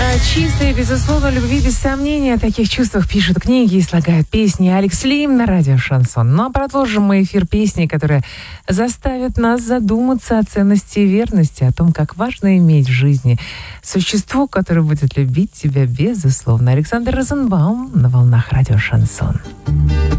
Чистой, безусловно, любви без сомнения. О таких чувствах пишут книги и слагают песни. Алекс Лим на радио «Шансон». Ну а продолжим мы эфир песни, которая заставит нас задуматься о ценности и верности, о том, как важно иметь в жизни существо, которое будет любить тебя безусловно. Александр Розенбаум на волнах радио «Шансон».